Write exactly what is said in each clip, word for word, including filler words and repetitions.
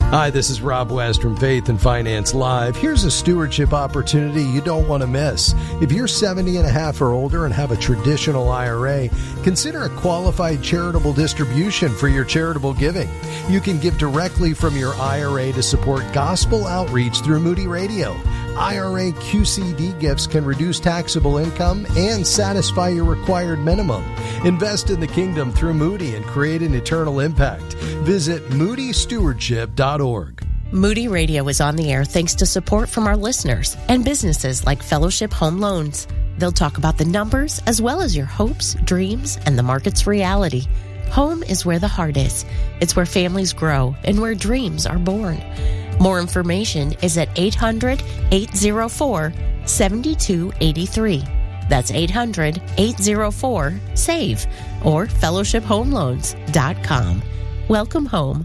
Hi, this is Rob West from Faith and Finance Live. Here's a stewardship opportunity you don't want to miss. If you're seventy and a half or older and have a traditional I R A, consider a qualified charitable distribution for your charitable giving. You can give directly from your I R A to support gospel outreach through Moody Radio. I R A Q C D gifts can reduce taxable income and satisfy your required minimum. Invest in the kingdom through Moody and create an eternal impact. Visit moody stewardship dot org. Moody Radio is on the air thanks to support from our listeners and businesses like Fellowship Home Loans. They'll talk about the numbers as well as your hopes, dreams, and the market's reality. Home is where the heart is. It's where families grow and where dreams are born. More information is at eight hundred, eight oh four, seven two eight three. That's eight hundred, eight oh four, S A V E or fellowship home loans dot com. Welcome home.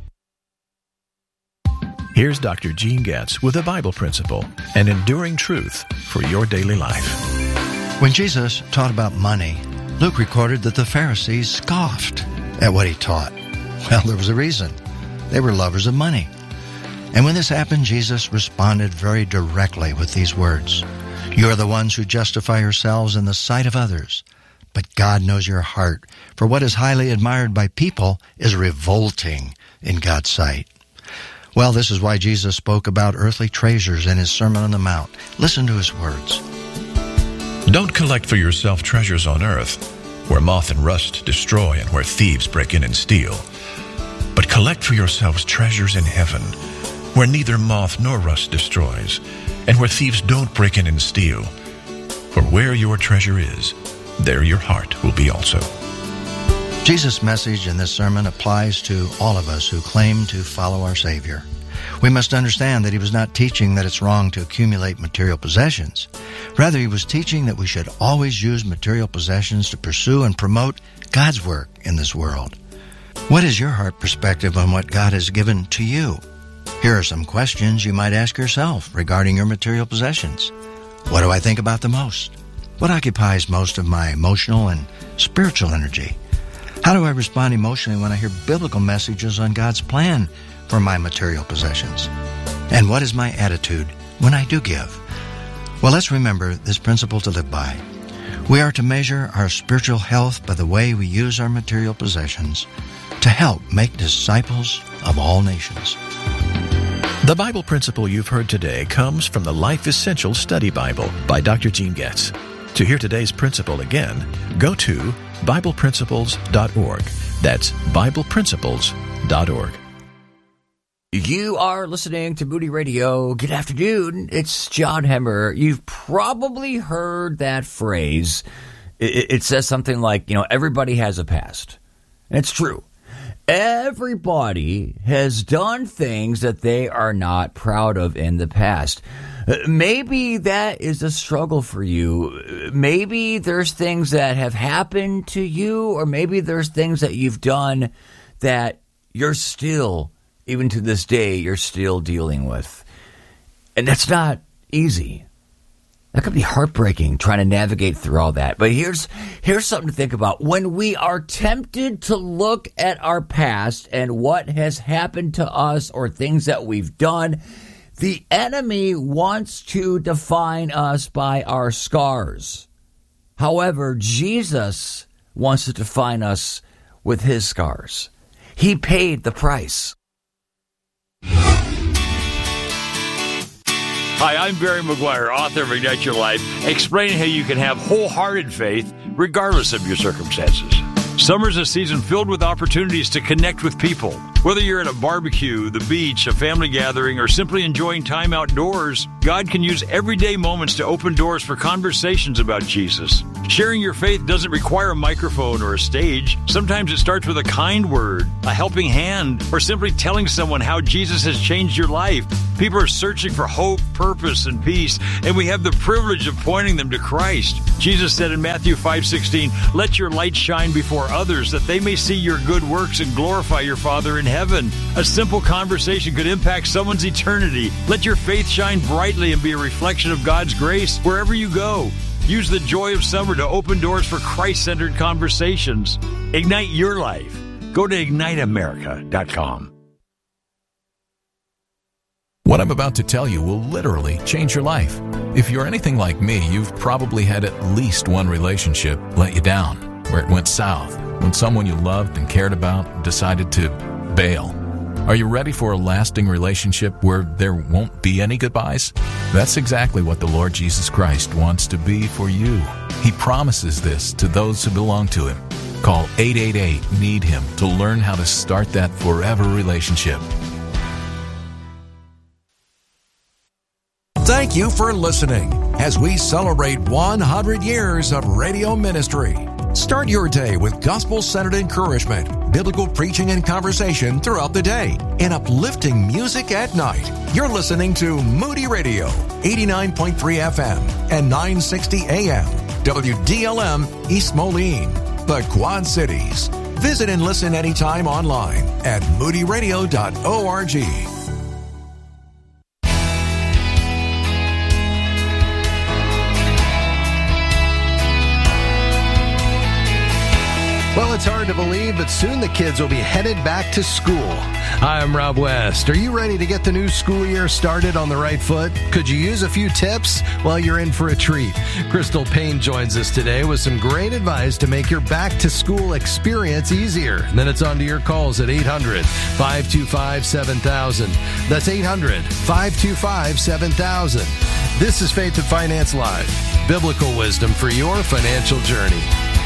Here's Doctor Gene Getz with a Bible principle, an enduring truth for your daily life. When Jesus taught about money, Luke recorded that the Pharisees scoffed at what he taught. Well, there was a reason. They were lovers of money. And when this happened, Jesus responded very directly with these words. You are the ones who justify yourselves in the sight of others, but God knows your heart. For what is highly admired by people is revolting in God's sight. Well, this is why Jesus spoke about earthly treasures in his Sermon on the Mount. Listen to his words. Don't collect for yourself treasures on earth, where moth and rust destroy and where thieves break in and steal. But collect for yourselves treasures in heaven, where neither moth nor rust destroys, and where thieves don't break in and steal. For where your treasure is, there your heart will be also. Jesus' message in this sermon applies to all of us who claim to follow our Savior. We must understand that he was not teaching that it's wrong to accumulate material possessions. Rather, he was teaching that we should always use material possessions to pursue and promote God's work in this world. What is your heart perspective on what God has given to you? Here are some questions you might ask yourself regarding your material possessions. What do I think about the most? What occupies most of my emotional and spiritual energy? How do I respond emotionally when I hear biblical messages on God's plan for my material possessions? And what is my attitude when I do give? Well, let's remember this principle to live by. We are to measure our spiritual health by the way we use our material possessions to help make disciples of all nations. The Bible principle you've heard today comes from the Life Essential Study Bible by Doctor Gene Getz. To hear today's principle again, go to bible principles dot org. That's bible principles dot org. You are listening to Moody Radio. Good afternoon. It's John Hemmer. You've probably heard that phrase. It, it says something like, you know, everybody has a past. And it's true. Everybody has done things that they are not proud of in the past. Maybe that is a struggle for you. Maybe there's things that have happened to you, or maybe there's things that you've done that you're still, even to this day, you're still dealing with. And that's not easy. That could be heartbreaking trying to navigate through all that. But here's here's something to think about. When we are tempted to look at our past and what has happened to us or things that we've done, the enemy wants to define us by our scars. However, Jesus wants to define us with his scars. He paid the price. Hi, I'm Barry McGuire, author of Ignite Your Life, explaining how you can have wholehearted faith regardless of your circumstances. Summer's a season filled with opportunities to connect with people. Whether you're at a barbecue, the beach, a family gathering, or simply enjoying time outdoors, God can use everyday moments to open doors for conversations about Jesus. Sharing your faith doesn't require a microphone or a stage. Sometimes it starts with a kind word, a helping hand, or simply telling someone how Jesus has changed your life. People are searching for hope, purpose, and peace, and we have the privilege of pointing them to Christ. Jesus said in Matthew five sixteen, "Let your light shine before others, that they may see your good works and glorify your Father in heaven." A simple conversation could impact someone's eternity. Let your faith shine brightly and be a reflection of God's grace wherever you go. Use the joy of summer to open doors for Christ-centered conversations. Ignite your life. Go to ignite america dot com. What I'm about to tell you will literally change your life. If you're anything like me, you've probably had at least one relationship let you down, where it went south, when someone you loved and cared about decided to bail. Are you ready for a lasting relationship where there won't be any goodbyes? That's exactly what the Lord Jesus Christ wants to be for you. He promises this to those who belong to Him. Call eight eight eight, need him to learn how to start that forever relationship. Thank you for listening as we celebrate one hundred years of radio ministry. Start your day with gospel-centered encouragement, biblical preaching and conversation throughout the day, and uplifting music at night. You're listening to Moody Radio, eighty-nine point three F M and nine sixty A M, W D L M East Moline, the Quad Cities. Visit and listen anytime online at moody radio dot org. Well, it's hard to believe, but soon the kids will be headed back to school. Hi, I'm Rob West. Are you ready to get the new school year started on the right foot? Could you use a few tips? Well, you're in for a treat. Crystal Payne joins us today with some great advice to make your back-to-school experience easier. And then it's on to your calls at eight hundred, five two five, seven thousand. That's eight hundred, five two five, seven thousand. This is Faith and Finance Live, biblical wisdom for your financial journey.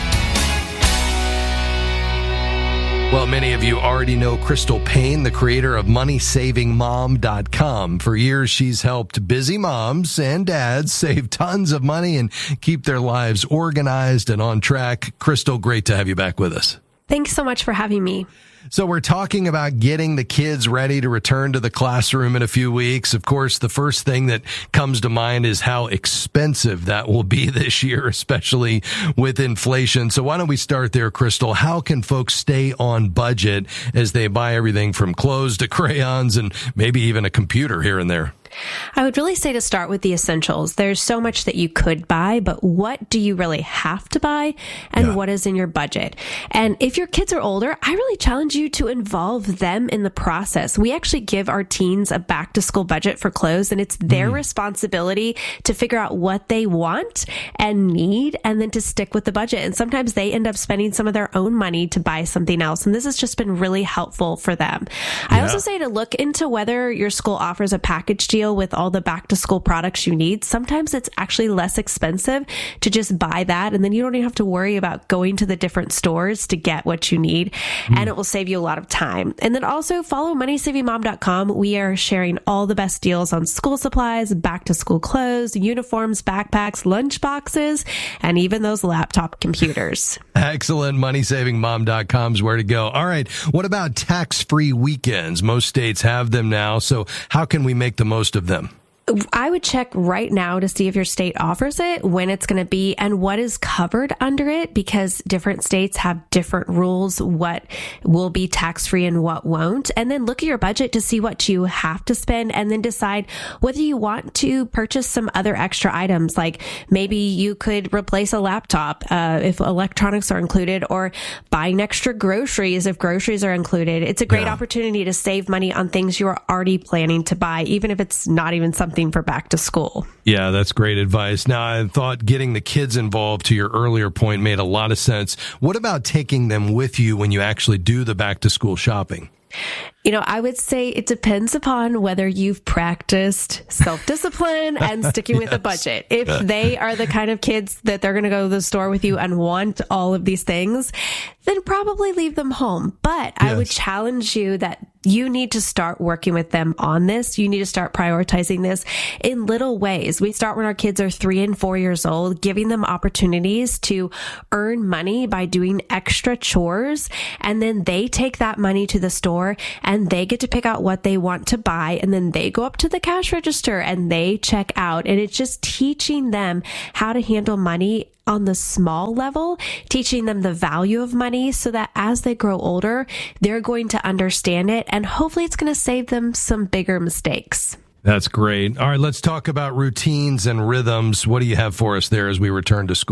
Well, many of you already know Crystal Payne, the creator of money saving mom dot com. For years, she's helped busy moms and dads save tons of money and keep their lives organized and on track. Crystal, great to have you back with us. Thanks so much for having me. So we're talking about getting the kids ready to return to the classroom in a few weeks. Of course, the first thing that comes to mind is how expensive that will be this year, especially with inflation. So why don't we start there, Crystal? How can folks stay on budget as they buy everything from clothes to crayons and maybe even a computer here and there? I would really say to start with the essentials. There's so much that you could buy, but what do you really have to buy and yeah. what is in your budget? And if your kids are older, I really challenge you to involve them in the process. We actually give our teens a back to school budget for clothes, and it's their mm. responsibility to figure out what they want and need and then to stick with the budget. And sometimes they end up spending some of their own money to buy something else. And this has just been really helpful for them. Yeah. I also say to look into whether your school offers a package deal with all the back to school products you need. Sometimes it's actually less expensive to just buy that, and then you don't even have to worry about going to the different stores to get what you need, mm. and it will save you a lot of time. And then also follow money saving mom dot com. We are sharing all the best deals on school supplies, back to school clothes, uniforms, backpacks, lunch boxes, and even those laptop computers. Excellent. money saving mom dot com is where to go. All right. What about tax-free weekends? Most states have them now. So how can we make the most of them? I would check right now to see if your state offers it, when it's going to be, and what is covered under it, because different states have different rules, what will be tax-free and what won't. And then look at your budget to see what you have to spend, and then decide whether you want to purchase some other extra items. Like maybe you could replace a laptop uh, if electronics are included, or buying extra groceries if groceries are included. It's a great yeah. opportunity to save money on things you are already planning to buy, even if it's not even something for back to school. Yeah, that's great advice. Now, I thought getting the kids involved, to your earlier point, made a lot of sense. What about taking them with you when you actually do the back to school shopping? You know, I would say it depends upon whether you've practiced self-discipline and sticking yes. with a budget. If they are the kind of kids that they're going to go to the store with you and want all of these things, then probably leave them home. But yes. I would challenge you that you need to start working with them on this. You need to start prioritizing this in little ways. We start when our kids are three and four years old, giving them opportunities to earn money by doing extra chores. And then they take that money to the store and they get to pick out what they want to buy. And then they go up to the cash register and they check out. And it's just teaching them how to handle money on the small level, teaching them the value of money so that as they grow older, they're going to understand it, and hopefully it's going to save them some bigger mistakes. That's great. All right, let's talk about routines and rhythms. What do you have for us there as we return to school?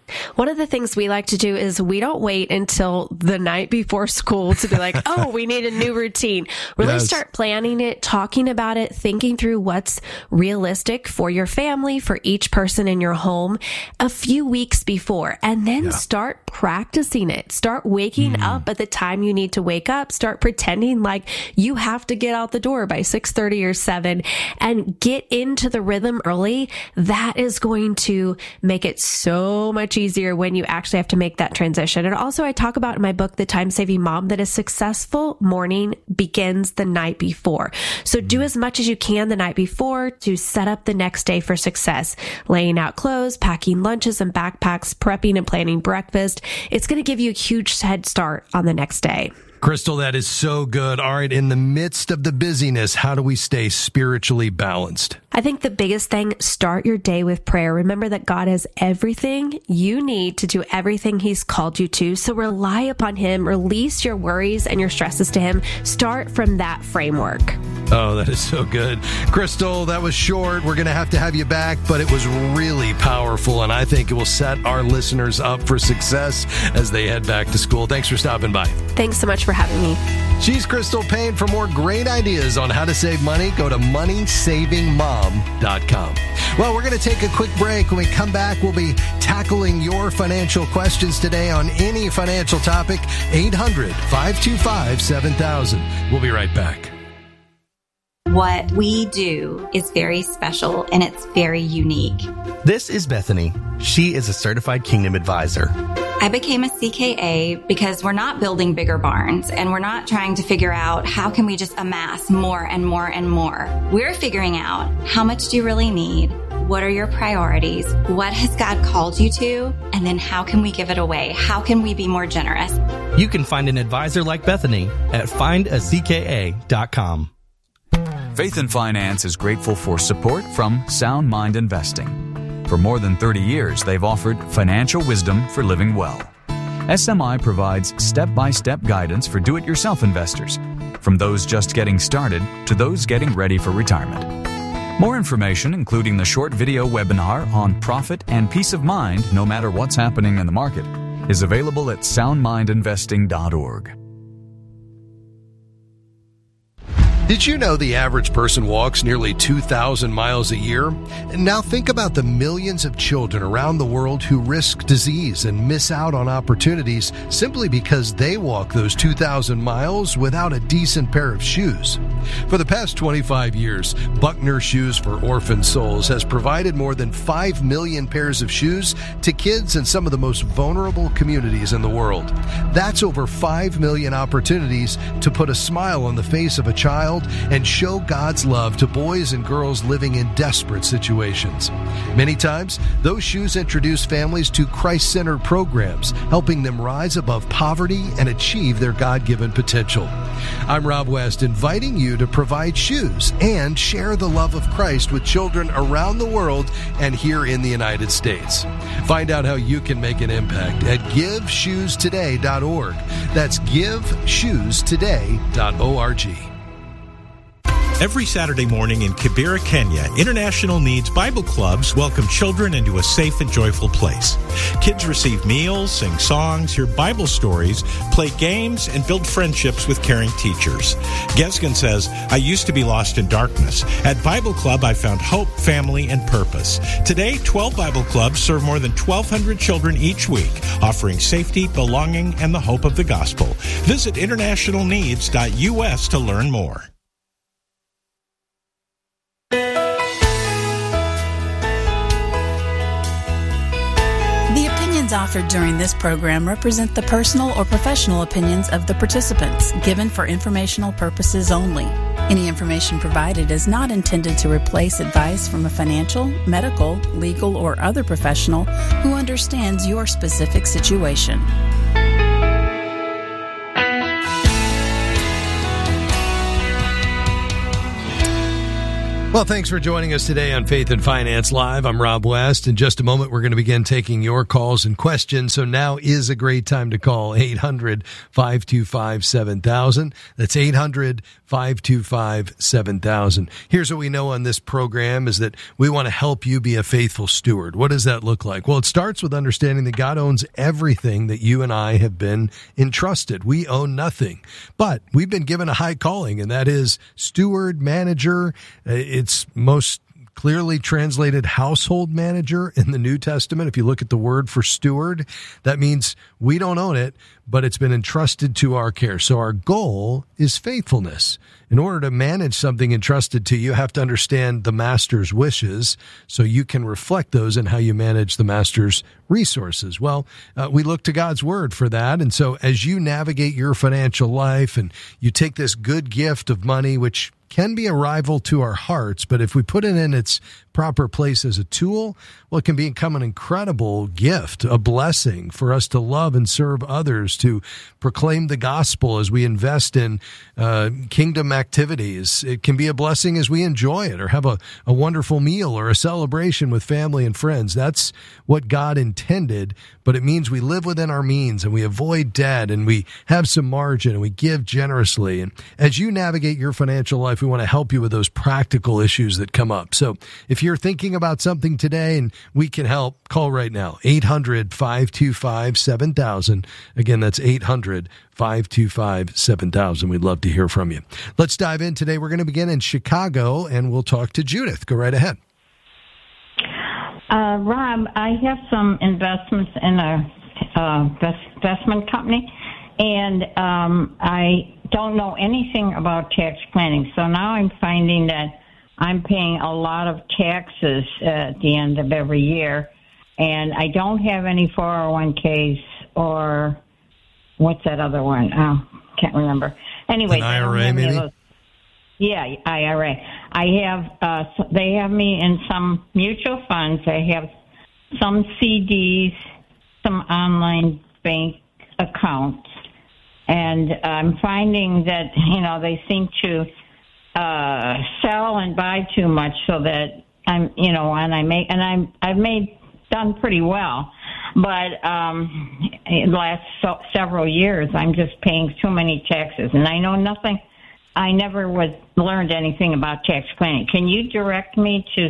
One of the things we like to do is we don't wait until the night before school to be like, oh, we need a new routine. Really yes. start planning it, talking about it, thinking through what's realistic for your family, for each person in your home a few weeks before, and then yeah. start practicing it. Start waking mm. up at the time you need to wake up. Start pretending like you have to get out the door by six thirty or seven and get into the rhythm early. That is going to make it so much easier when you actually have to make that transition. And also I talk about in my book, The Time-Saving Mom, that a successful morning begins the night before. So do as much as you can the night before to set up the next day for success. Laying out clothes, packing lunches and backpacks, prepping and planning breakfast. It's going to give you a huge head start on the next day. Crystal, that is so good. All right, in the midst of the busyness, how do we stay spiritually balanced? I think the biggest thing, start your day with prayer. Remember that God has everything you need to do everything He's called you to. So rely upon Him, release your worries and your stresses to Him. Start from that framework. Oh, that is so good. Crystal, that was short. We're going to have to have you back, but it was really powerful, and I think it will set our listeners up for success as they head back to school. Thanks for stopping by. Thanks so much for having me. She's Crystal Payne. For more great ideas on how to save money, go to money saving mom dot com. Well, we're going to take a quick break. When we come back, we'll be tackling your financial questions today on any financial topic. eight hundred, five two five, seven thousand. We'll be right back. What we do is very special and it's very unique. This is Bethany. She is a certified Kingdom advisor. I became a C K A because we're not building bigger barns and we're not trying to figure out how can we just amass more and more and more. We're figuring out how much do you really need? What are your priorities? What has God called you to? And then how can we give it away? How can we be more generous? You can find an advisor like Bethany at find a c k a dot com. Faith and Finance is grateful for support from Sound Mind Investing. For more than thirty years, they've offered financial wisdom for living well. S M I provides step-by-step guidance for do-it-yourself investors, from those just getting started to those getting ready for retirement. More information, including the short video webinar on profit and peace of mind no matter what's happening in the market, is available at sound mind investing dot org. Did you know the average person walks nearly two thousand miles a year? Now think about the millions of children around the world who risk disease and miss out on opportunities simply because they walk those two thousand miles without a decent pair of shoes. For the past twenty-five years, Buckner Shoes for Orphan Souls has provided more than five million pairs of shoes to kids in some of the most vulnerable communities in the world. That's over five million opportunities to put a smile on the face of a child and show God's love to boys and girls living in desperate situations. Many times, those shoes introduce families to Christ-centered programs, helping them rise above poverty and achieve their God-given potential. I'm Rob West, inviting you to provide shoes and share the love of Christ with children around the world and here in the United States. Find out how you can make an impact at give shoes today dot org. That's give shoes today dot org. Every Saturday morning in Kibera, Kenya, International Needs Bible Clubs welcome children into a safe and joyful place. Kids receive meals, sing songs, hear Bible stories, play games, and build friendships with caring teachers. Gesgen says, I used to be lost in darkness. At Bible Club, I found hope, family, and purpose. Today, twelve Bible Clubs serve more than twelve hundred children each week, offering safety, belonging, and the hope of the gospel. Visit international needs dot u s to learn more. The opinions offered during this program represent the personal or professional opinions of the participants, given for informational purposes only. Any information provided is not intended to replace advice from a financial, medical, legal, or other professional who understands your specific situation. Well, thanks for joining us today on Faith and Finance Live. I'm Rob West. In just a moment, we're going to begin taking your calls and questions. So now is a great time to call eight hundred, five two five, seven thousand. That's eight hundred, five two five, seven thousand. Here's what we know on this program is that we want to help you be a faithful steward. What does that look like? Well, it starts with understanding that God owns everything that you and I have been entrusted. We own nothing, but we've been given a high calling, and that is steward, manager. It's most clearly translated household manager in the New Testament. If you look at the word for steward, that means we don't own it, but it's been entrusted to our care. So our goal is faithfulness. In order to manage something entrusted to you, you have to understand the master's wishes so you can reflect those in how you manage the master's resources. Well, uh, we look to God's word for that. And so as you navigate your financial life and you take this good gift of money, which can be a rival to our hearts, but if we put it in its proper place as a tool, well, it can become an incredible gift, a blessing for us to love and serve others, to proclaim the gospel as we invest in uh, kingdom activities. It can be a blessing as we enjoy it or have a, a wonderful meal or a celebration with family and friends. That's what God intended, but it means we live within our means and we avoid debt and we have some margin and we give generously. And as you navigate your financial life, we want to help you with those practical issues that come up. So if you're thinking about something today and we can help, call right now, eight hundred, five two five, seven thousand. Again, that's eight hundred, five two five, seven thousand. We'd love to hear from you. Let's dive in today. We're going to begin in Chicago and we'll talk to Judith. Go right ahead. Uh, Rob, I have some investments in a uh, investment company, and um, I don't know anything about tax planning. So now I'm finding that I'm paying a lot of taxes at the end of every year, and I don't have any four oh one k's or what's that other one? Oh, can't remember. Anyway, an I R A maybe? Yeah, I R A. I have, uh, they have me in some mutual funds. I have some C Ds, some online bank accounts, and I'm finding that, you know, they seem to uh, sell and buy too much so that I'm, you know, and I make, and I'm, I've made, done pretty well. But um, in the last so, several years, I'm just paying too many taxes, and I know nothing. I never was learned anything about tax planning. Can you direct me to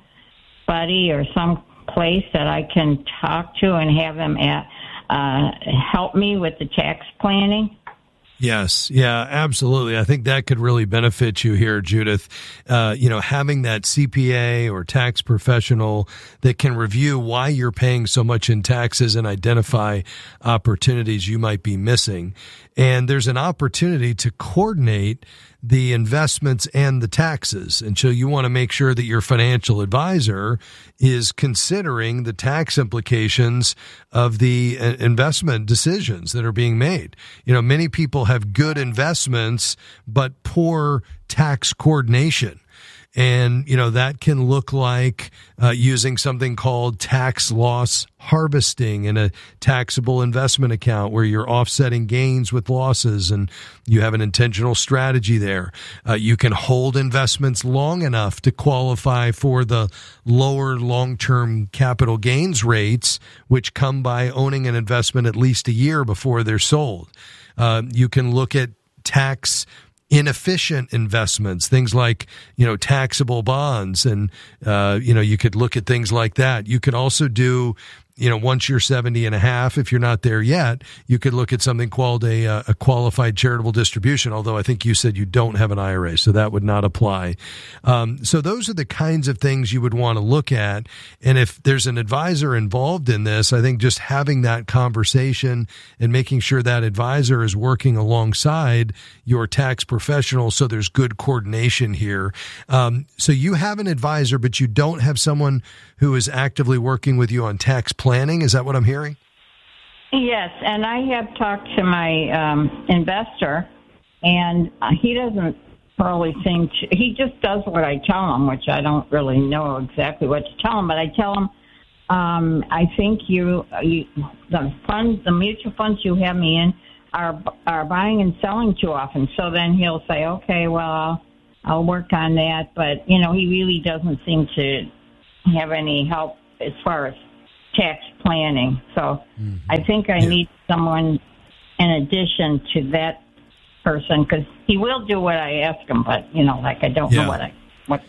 somebody or some place that I can talk to and have them at, uh, help me with the tax planning? Yes. Yeah, absolutely. I think that could really benefit you here, Judith. Uh, you know, having that C P A or tax professional that can review why you're paying so much in taxes and identify opportunities you might be missing. And there's an opportunity to coordinate the investments and the taxes. And so you want to make sure that your financial advisor is considering the tax implications of the investment decisions that are being made. You know, many people have good investments, but poor tax coordination. And, you know, that can look like uh, using something called tax loss harvesting in a taxable investment account where you're offsetting gains with losses and you have an intentional strategy there. Uh, you can hold investments long enough to qualify for the lower long-term capital gains rates, which come by owning an investment at least a year before they're sold. Uh, you can look at tax inefficient investments, things like, you know, taxable bonds. And, uh, you know, you could look at things like that. You could also do, you know, once you're seventy and a half, if you're not there yet, you could look at something called a, a qualified charitable distribution, although I think you said you don't have an I R A, so that would not apply. Um, so those are the kinds of things you would want to look at. And if there's an advisor involved in this, I think just having that conversation and making sure that advisor is working alongside your tax professional so there's good coordination here. Um, so you have an advisor, but you don't have someone who is actively working with you on tax planning. Is that what I'm hearing? Yes, and I have talked to my um, investor, and uh, he doesn't really seem to, he just does what I tell him, which I don't really know exactly what to tell him, but I tell him, um, I think you, you, the funds, the mutual funds you have me in are are buying and selling too often. So then he'll say, okay, well, I'll I'll work on that. But, you know, he really doesn't seem to have any help as far as tax planning. So mm-hmm. I think I yeah. need someone in addition to that person, because he will do what I ask him, but, you know, like I don't yeah. know what I what.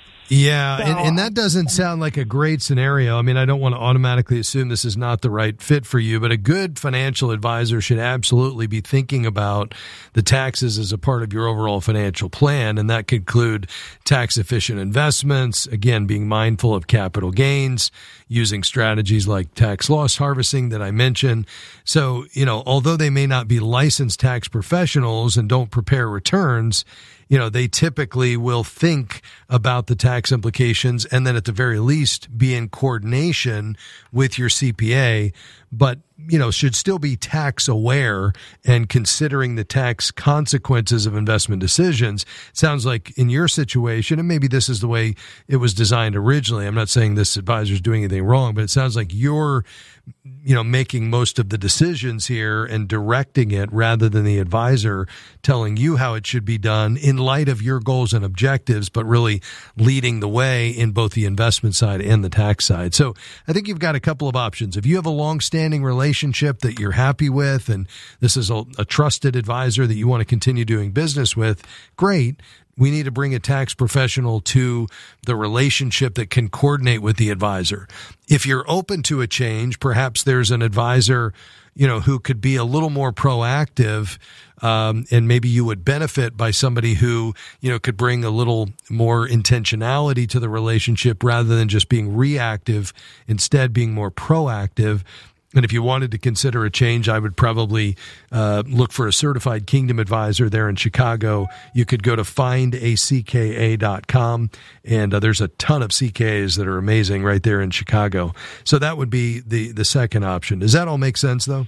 Yeah, so, and, and that doesn't sound like a great scenario. I mean, I don't want to automatically assume this is not the right fit for you, but a good financial advisor should absolutely be thinking about the taxes as a part of your overall financial plan, and that could include tax-efficient investments, again, being mindful of capital gains, using strategies like tax loss harvesting that I mentioned. So, you know, although they may not be licensed tax professionals and don't prepare returns, you know, they typically will think about the tax implications and then at the very least be in coordination with your C P A, but, you know, should still be tax aware and considering the tax consequences of investment decisions. It sounds like in your situation, and maybe this is the way it was designed originally. I'm not saying this advisor is doing anything wrong, but it sounds like you're, you know, making most of the decisions here and directing it rather than the advisor telling you how it should be done in light of your goals and objectives, but really leading the way in both the investment side and the tax side. So I think you've got a couple of options. If you have a long-standing relationship that you're happy with, and this is a, a trusted advisor that you want to continue doing business with, great. We need to bring a tax professional to the relationship that can coordinate with the advisor. If you're open to a change, perhaps there's an advisor, you know, who could be a little more proactive, um, and maybe you would benefit by somebody who, you know, could bring a little more intentionality to the relationship rather than just being reactive, instead being more proactive. And if you wanted to consider a change, I would probably uh, look for a certified Kingdom advisor there in Chicago. You could go to find a c k a dot com, and uh, there's a ton of C K As that are amazing right there in Chicago. So that would be the, the second option. Does that all make sense, though?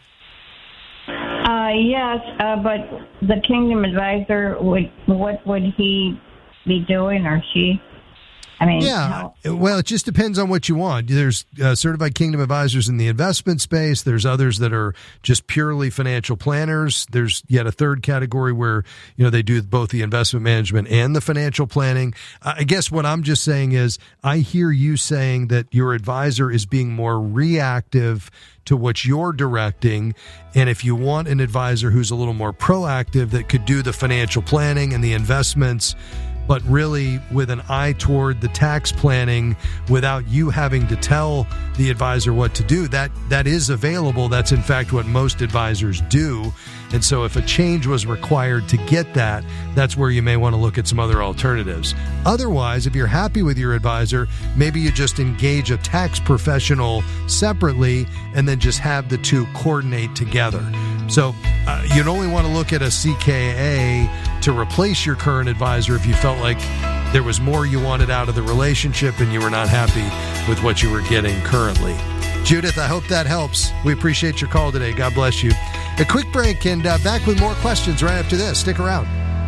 Uh, yes, uh, but the Kingdom advisor, would what would he be doing, or she? I mean, yeah, how- well, it just depends on what you want. There's uh, certified Kingdom advisors in the investment space. There's others that are just purely financial planners. There's yet a third category where, you know, they do both the investment management and the financial planning. I guess what I'm just saying is I hear you saying that your advisor is being more reactive to what you're directing. And if you want an advisor who's a little more proactive that could do the financial planning and the investments, but really with an eye toward the tax planning without you having to tell the advisor what to do, that that is available. That's in fact what most advisors do. And so if a change was required to get that, that's where you may want to look at some other alternatives. Otherwise, if you're happy with your advisor, maybe you just engage a tax professional separately and then just have the two coordinate together. So uh, you'd only want to look at a C K A to replace your current advisor if you felt like there was more you wanted out of the relationship and you were not happy with what you were getting currently. Judith, I hope that helps. We appreciate your call today. God bless you. A quick break and uh, back with more questions right after this. Stick around.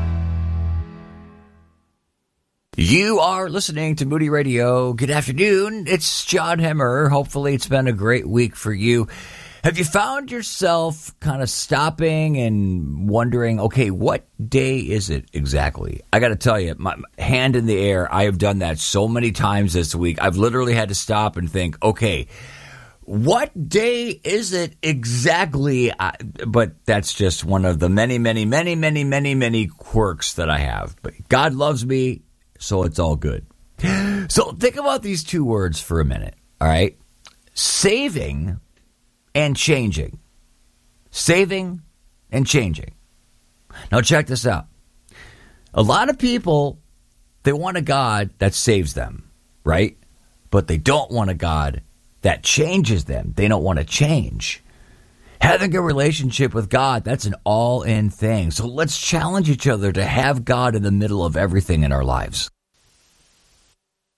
You are listening to Moody Radio. Good afternoon. It's John Hemmer. Hopefully it's been a great week for you. Have you found yourself kind of stopping and wondering, okay, what day is it exactly? I got to tell you, my hand in the air, I have done that so many times this week. I've literally had to stop and think, okay, what day is it exactly? I, but that's just one of the many, many, many, many, many, many quirks that I have. But God loves me, so it's all good. So think about these two words for a minute, all right? Saving and changing. Saving and changing. Now check this out. A lot of people, they want a God that saves them, right? But they don't want a God that changes them. They don't want to change. Having a relationship with God, that's an all-in thing. So let's challenge each other to have God in the middle of everything in our lives.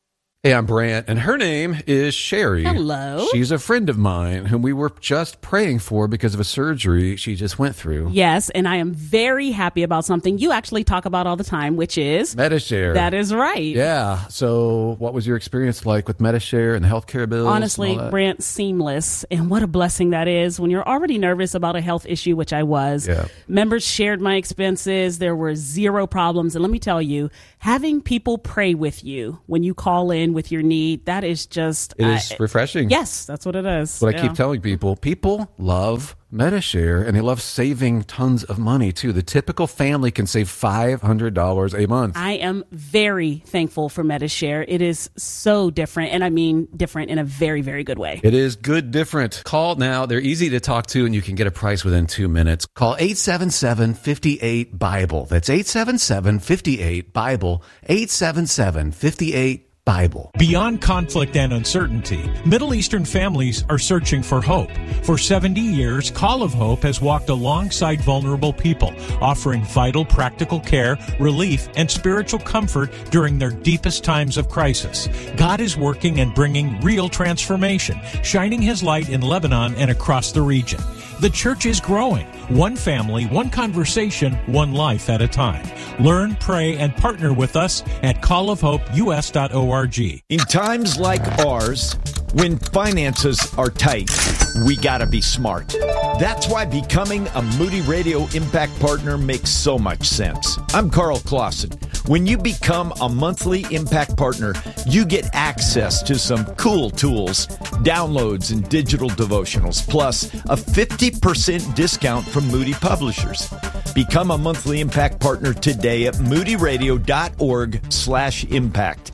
Hey, I'm Brant, and her name is Sherry. Hello. She's a friend of mine whom we were just praying for because of a surgery she just went through. Yes, and I am very happy about something you actually talk about all the time, which is Medi-Share. That is right. Yeah. So what was your experience like with Medi-Share and the healthcare bills? Honestly, Brant, seamless. And what a blessing that is when you're already nervous about a health issue, which I was. Yeah. Members shared my expenses. There were zero problems. And let me tell you, having people pray with you when you call in with your need, that is just... It is uh, refreshing. Yes, that's what it is. What yeah. I keep telling people, people love Medi-Share, and they love saving tons of money, too. The typical family can save five hundred dollars a month. I am very thankful for Medi-Share. It is so different, and I mean different in a very, very good way. It is good different. Call now. They're easy to talk to, and you can get a price within two minutes. Call eight seven seven, five eight, BIBLE. That's eight seven seven, five eight, BIBLE. eight seven seven, five eight, Bible. Beyond conflict and uncertainty, Middle Eastern families are searching for hope. For seventy years, Call of Hope has walked alongside vulnerable people, offering vital practical care, relief, and spiritual comfort during their deepest times of crisis. God is working and bringing real transformation, shining His light in Lebanon and across the region. The church is growing. One family, one conversation, one life at a time. Learn, pray, and partner with us at call of hope u s dot org. In times like ours, when finances are tight, we gotta be smart. That's why becoming a Moody Radio Impact Partner makes so much sense. I'm Carl Clausen. When you become a monthly Impact Partner, you get access to some cool tools, downloads, and digital devotionals, plus a fifty percent discount from Moody Publishers. Become a monthly Impact Partner today at moody radio dot org slash impact.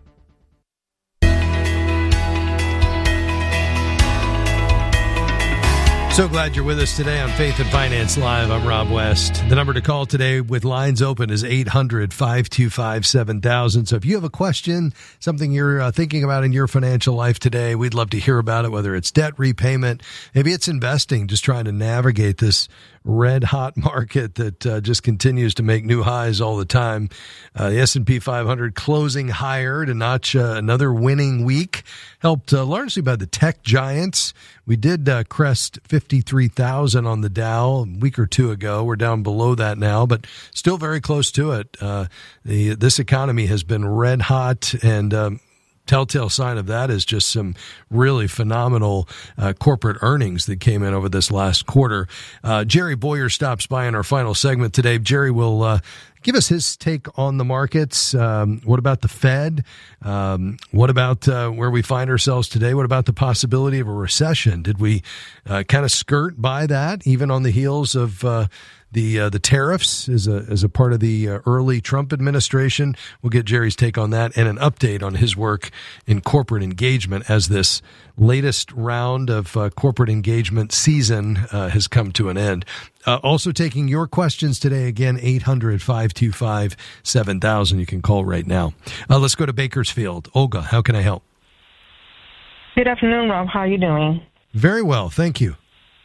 So glad you're with us today on Faith and Finance Live. I'm Rob West. The number to call today with lines open is eight hundred, five two five, seven thousand. So if you have a question, something you're uh, thinking about in your financial life today, we'd love to hear about it, whether it's debt repayment, maybe it's investing, just trying to navigate this red hot market that uh, just continues to make new highs all the time. Uh, the S and P five hundred closing higher to notch uh, another winning week, helped uh, largely by the tech giants. We did uh, crest fifty-three thousand on the Dow a week or two ago. We're down below that now, but still very close to it. Uh, the this economy has been red hot, and um, telltale sign of that is just some really phenomenal uh, corporate earnings that came in over this last quarter. Uh, Jerry Boyer stops by in our final segment today. Jerry will uh, give us his take on the markets. Um, what about the Fed? Um, what about uh, where we find ourselves today? What about the possibility of a recession? Did we uh, kind of skirt by that, even on the heels of uh, the uh, the tariffs as a as a part of the uh, early Trump administration? We'll get Jerry's take on that and an update on his work in corporate engagement as this latest round of uh, corporate engagement season uh, has come to an end. Uh, also taking your questions today, again, eight hundred, five two five, seven thousand. You can call right now. Uh, let's go to Bakersfield. Olga, how can I help? Good afternoon, Rob. How are you doing? Very well, thank you.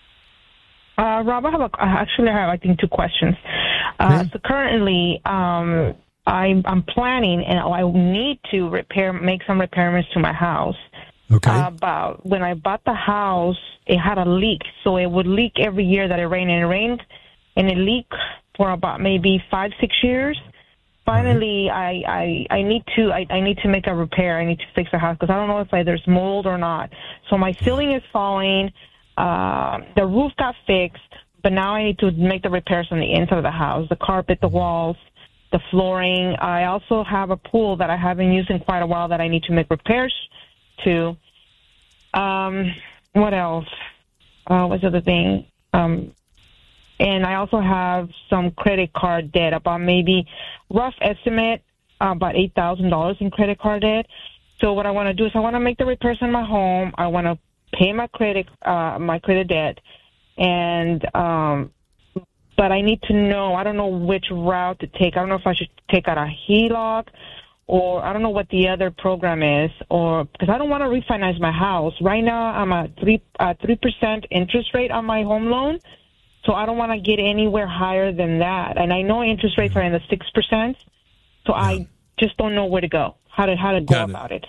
Uh, Rob, I have a, actually I have, I think, two questions. Uh, okay. So currently, um, I, I'm planning, and I need to repair, make some repairs to my house. Okay. Uh, but when I bought the house, it had a leak, so it would leak every year that it rained, and it rained, and it leaked for about maybe five, six years. Finally, mm-hmm. I, I, I need to I, I need to make a repair. I need to fix the house because I don't know if like, there's mold or not. So my ceiling is falling. Uh, the roof got fixed, but now I need to make the repairs on the inside of the house, the carpet, the walls, the flooring. I also have a pool that I haven't used in quite a while that I need to make repairs to. Um, what else? Uh, what's the other thing? Um, and I also have some credit card debt, about maybe rough estimate, uh, about eight thousand dollars in credit card debt. So what I want to do is I want to make the repairs in my home. I want to pay my credit, uh, my credit debt, and um, but I need to know. I don't know which route to take. I don't know if I should take out a H E L O C, or I don't know what the other program is, or because I don't want to refinance my house right now. I'm at three uh, three percent interest rate on my home loan, so I don't want to get anywhere higher than that. And I know interest rates are in the six percent, so I just don't know where to go. How to how to go about it.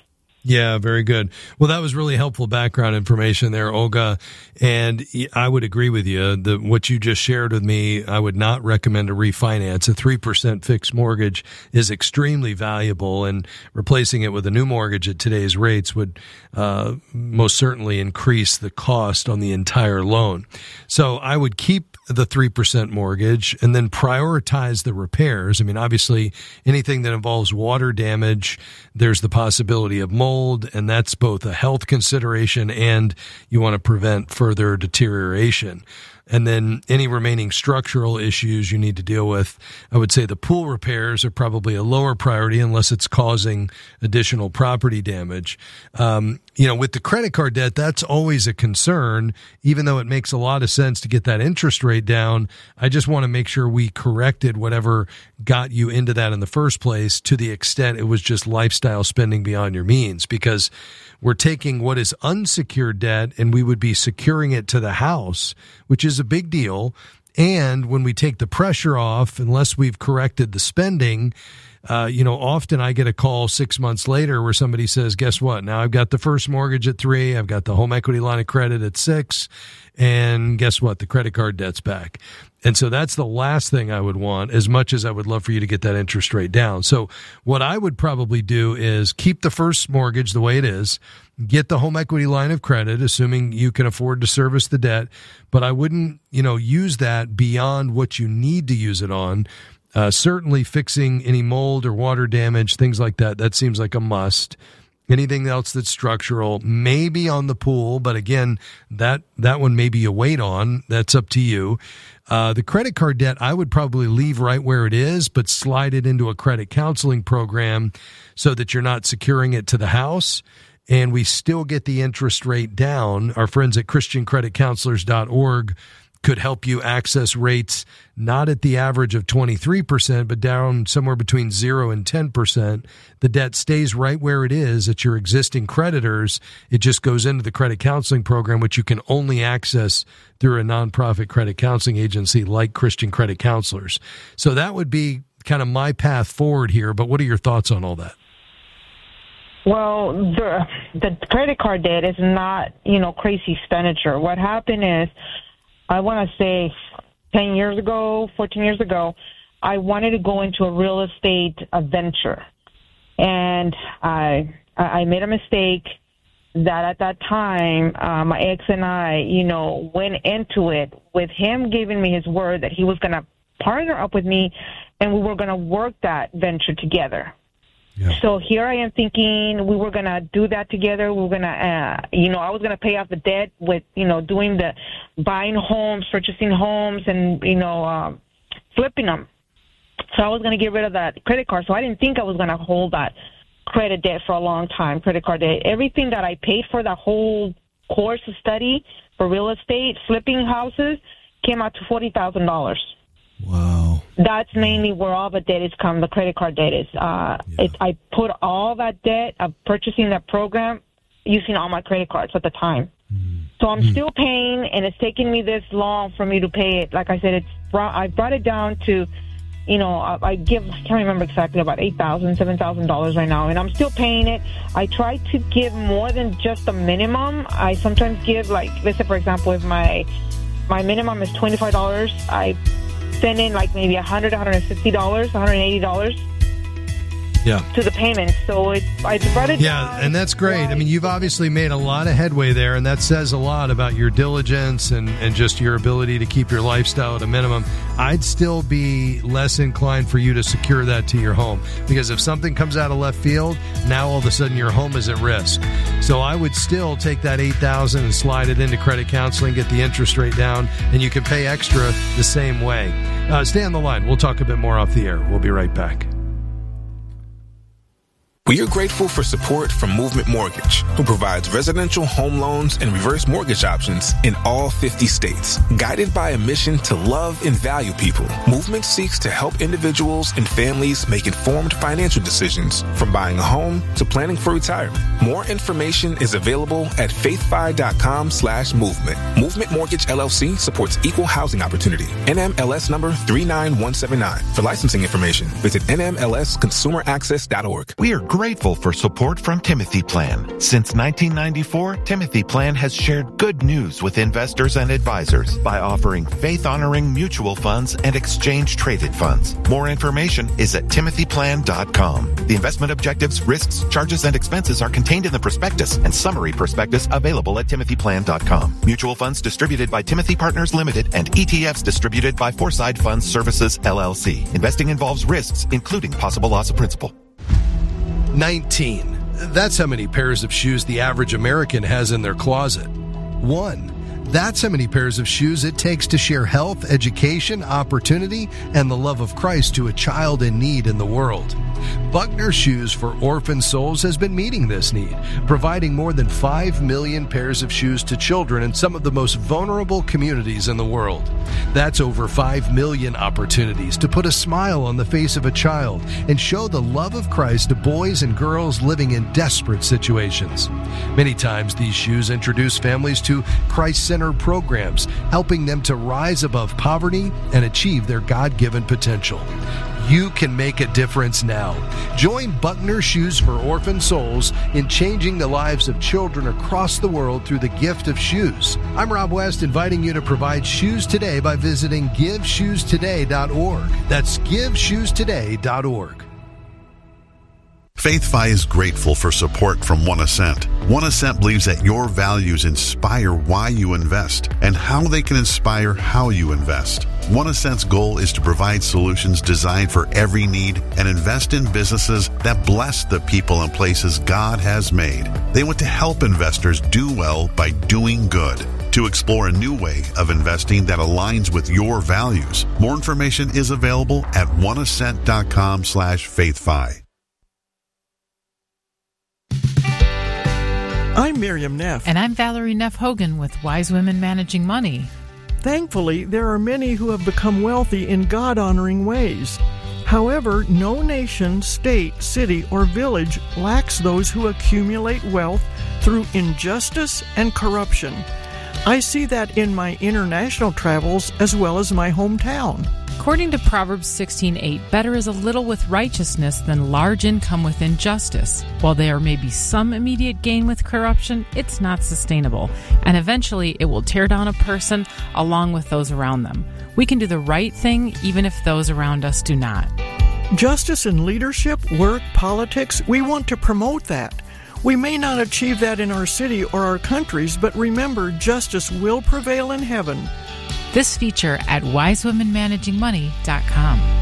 Yeah, very good. Well, that was really helpful background information there, Olga. And I would agree with you. The, what you just shared with me, I would not recommend a refinance. A three percent fixed mortgage is extremely valuable, and replacing it with a new mortgage at today's rates would uh, most certainly increase the cost on the entire loan. So I would keep the three percent mortgage and then prioritize the repairs. I mean, obviously, anything that involves water damage, there's the possibility of mold, and that's both a health consideration and you want to prevent further deterioration. And then any remaining structural issues you need to deal with. I would say the pool repairs are probably a lower priority unless it's causing additional property damage. Um, you know, with the credit card debt, that's always a concern, even though it makes a lot of sense to get that interest rate down. I just want to make sure we corrected whatever got you into that in the first place to the extent it was just lifestyle spending beyond your means, because we're taking what is unsecured debt and we would be securing it to the house, which is a big deal. And when we take the pressure off, unless we've corrected the spending, uh, you know, often I get a call six months later where somebody says, guess what? Now I've got the first mortgage at three. I've got the home equity line of credit at six. And guess what? The credit card debt's back. And so that's the last thing I would want, as much as I would love for you to get that interest rate down. So what I would probably do is keep the first mortgage the way it is, get the home equity line of credit, assuming you can afford to service the debt, but I wouldn't, you know, use that beyond what you need to use it on. Uh, certainly fixing any mold or water damage, things like that, that seems like a must. Anything else that's structural, maybe on the pool, but again, that that one maybe you wait on. That's up to you. Uh, the credit card debt, I would probably leave right where it is, but slide it into a credit counseling program so that you're not securing it to the house, and we still get the interest rate down. Our friends at Christian Credit Counselors dot org could help you access rates not at the average of twenty-three percent, but down somewhere between zero and ten percent. The debt stays right where it is at your existing creditors. It just goes into the credit counseling program, which you can only access through a nonprofit credit counseling agency like Christian Credit Counselors. So that would be kind of my path forward here. But what are your thoughts on all that? Well, the, the credit card debt is not, you know, crazy expenditure. What happened is, I want to say ten years ago, fourteen years ago, I wanted to go into a real estate adventure. And I I made a mistake that at that time, uh, my ex and I, you know, went into it with him giving me his word that he was going to partner up with me and we were going to work that venture together. Yeah. So here I am thinking we were going to do that together. We were going to, uh, you know, I was going to pay off the debt with, you know, doing the buying homes, purchasing homes, and, you know, um, flipping them. So I was going to get rid of that credit card. So I didn't think I was going to hold that credit debt for a long time, credit card debt. Everything that I paid for that whole course of study for real estate, flipping houses, came out to forty thousand dollars. Wow. That's mainly where all the debt is come, the credit card debt is. Uh, yeah. it, I put all that debt of purchasing that program using all my credit cards at the time. Mm. So I'm mm. still paying, and it's taking me this long for me to pay it. Like I said, it's brought, I brought it down to, you know, I, I give, I can't remember exactly, about eight thousand dollars, seven thousand dollars right now, and I'm still paying it. I try to give more than just the minimum. I sometimes give, like, let's say, for example, if my, my minimum is twenty-five dollars, I send in like maybe one hundred dollars, one hundred fifty dollars, one hundred eighty dollars yeah. to the payments. So it, I brought it Yeah, down. and that's great. I mean, you've obviously made a lot of headway there, and that says a lot about your diligence and, and just your ability to keep your lifestyle at a minimum. I'd still be less inclined for you to secure that to your home, because if something comes out of left field, now all of a sudden your home is at risk. So I would still take that eight thousand dollars and slide it into credit counseling, get the interest rate down, and you can pay extra the same way. Uh, stay on the line. We'll talk a bit more off the air. We'll be right back. We are grateful for support from Movement Mortgage, who provides residential home loans and reverse mortgage options in all fifty states. Guided by a mission to love and value people, Movement seeks to help individuals and families make informed financial decisions, from buying a home to planning for retirement. More information is available at faithfi.com slash movement. Movement Mortgage L L C supports equal housing opportunity. N M L S number three nine one seven nine. For licensing information, visit N M L S consumer access dot org. We are grateful for support from Timothy Plan. Since nineteen ninety-four, Timothy Plan has shared good news with investors and advisors by offering faith-honoring mutual funds and exchange-traded funds. More information is at timothy plan dot com. The investment objectives, risks, charges, and expenses are contained in the prospectus and summary prospectus available at timothy plan dot com. Mutual funds distributed by Timothy Partners Limited and E T Fs distributed by Foreside Funds Services, L L C. Investing involves risks, including possible loss of principal. nineteen. That's how many pairs of shoes the average American has in their closet. One. That's how many pairs of shoes it takes to share health, education, opportunity, and the love of Christ to a child in need in the world. Buckner Shoes for Orphan Souls has been meeting this need, providing more than five million pairs of shoes to children in some of the most vulnerable communities in the world. That's over five million opportunities to put a smile on the face of a child and show the love of Christ to boys and girls living in desperate situations. Many times these shoes introduce families to Christ-centered programs, helping them to rise above poverty and achieve their God-given potential. You can make a difference now. Join Buckner Shoes for Orphan Souls in changing the lives of children across the world through the gift of shoes. I'm Rob West, inviting you to provide shoes today by visiting give shoes today dot org. That's give shoes today dot org. FaithFi is grateful for support from One Ascent. One Ascent believes that your values inspire why you invest and how they can inspire how you invest. One Ascent's goal is to provide solutions designed for every need and invest in businesses that bless the people and places God has made. They want to help investors do well by doing good. To explore a new way of investing that aligns with your values, more information is available at one ascent dot com slash faithfi. I'm Miriam Neff. And I'm Valerie Neff Hogan with Wise Women Managing Money. Thankfully, there are many who have become wealthy in God-honoring ways. However, no nation, state, city, or village lacks those who accumulate wealth through injustice and corruption. I see that in my international travels as well as my hometown. According to Proverbs sixteen eight, better is a little with righteousness than large income with injustice. While there may be some immediate gain with corruption, it's not sustainable, and eventually it will tear down a person along with those around them. We can do the right thing even if those around us do not. Justice in leadership, work, politics, we want to promote that. We may not achieve that in our city or our countries, but remember, justice will prevail in heaven. This feature at wise women managing money dot com.